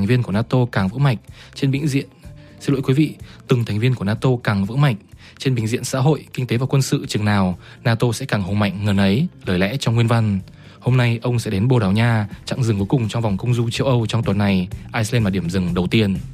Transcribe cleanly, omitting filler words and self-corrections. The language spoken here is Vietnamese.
thành viên của NATO càng vững mạnh trên bình diện từng thành viên của NATO càng vững mạnh trên bình diện xã hội, kinh tế và quân sự chừng nào, NATO sẽ càng hùng mạnh ngần ấy, lời lẽ trong nguyên văn. Hôm nay ông sẽ đến Bồ Đào Nha, chặng dừng cuối cùng trong vòng công du châu Âu trong tuần này. Iceland là điểm dừng đầu tiên.